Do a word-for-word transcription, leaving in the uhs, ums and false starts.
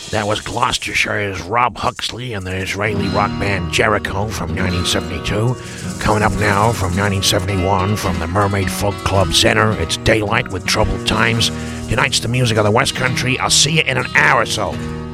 That was Gloucestershire's Rob Huxley and the Israeli rock band Jericho from nineteen seventy-two. Coming up now from nineteen seventy-one from the Mermaid Folk Club Center, it's Daylight with Troubled Times. Tonight's the music of the West Country. I'll see you in an hour or so.